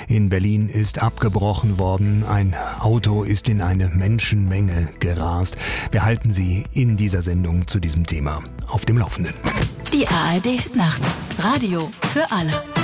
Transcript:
In Berlin ist abgebrochen worden. Ein Auto ist in eine Menschenmenge gerast. Wir halten Sie in dieser Sendung zu diesem Thema auf dem Laufenden. Die ARD Hit Nacht. Radio für alle.